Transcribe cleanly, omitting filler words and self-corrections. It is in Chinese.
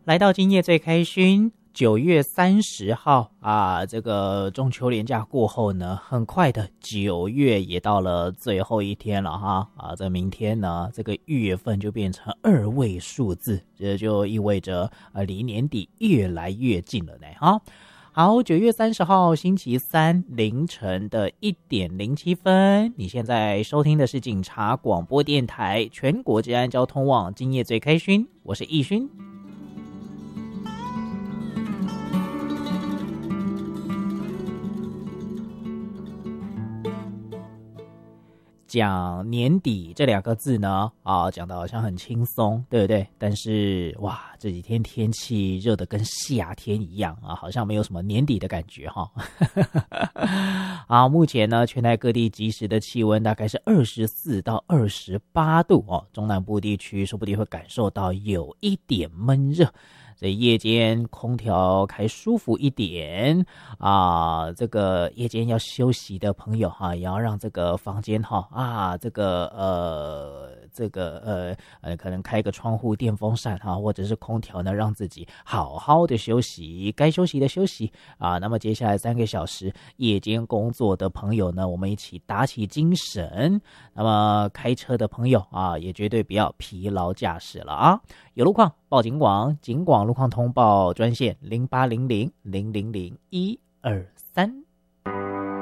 来到今夜最开心9月30号啊，这个中秋连假过后呢，很快的9月也到了最后一天了哈啊，这明天呢，这个月份就变成2位数字，这就意味着离年底越来越近了呢哈。好，9月30号星期三凌晨的1:07，你现在收听的是警察广播电台全国治安交通网今夜最开心，我是易勋。讲年底这2个字呢，讲得好像很轻松，对不对？但是哇，这几天天气热得跟夏天一样啊，好像没有什么年底的感觉哈。目前呢，全台各地即时的气温大概是24到28度哦，中南部地区说不定会感受到有一点闷热。所以夜间空调开舒服一点这个夜间要休息的朋友也要让这个房间可能开个窗户电风扇或者是空调呢，让自己好好的休息，该休息的休息那么接下来3个小时夜间工作的朋友呢，我们一起打起精神。那么开车的朋友也绝对不要疲劳驾驶了有路况报警广，警广路况通报专线0800000123。